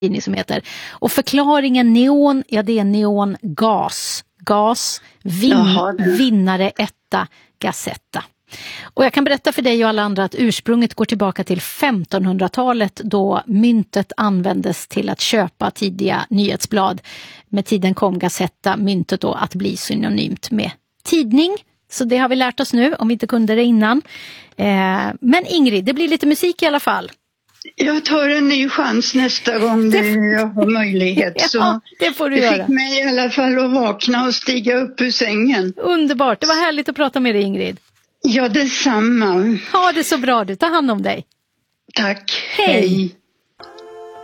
tidning som heter. Och förklaringen neon, ja det är neongas. Gas, vinnare, etta, Gazetta. Och jag kan berätta för dig och alla andra att ursprunget går tillbaka till 1500-talet då myntet användes till att köpa tidiga nyhetsblad. Med tiden kom Gazetta, myntet då, att bli synonymt med tidning. Så det har vi lärt oss nu, om vi inte kunde det innan. Men Ingrid, det blir lite musik i alla fall. Jag tar en ny chans nästa gång jag har möjlighet. Ja, så det får du det göra. fick mig i alla fall att vakna och stiga upp ur sängen. Underbart, det var härligt att prata med dig Ingrid. Ja, detsamma. Ha det så bra du, ta hand om dig. Tack, Hej. hej.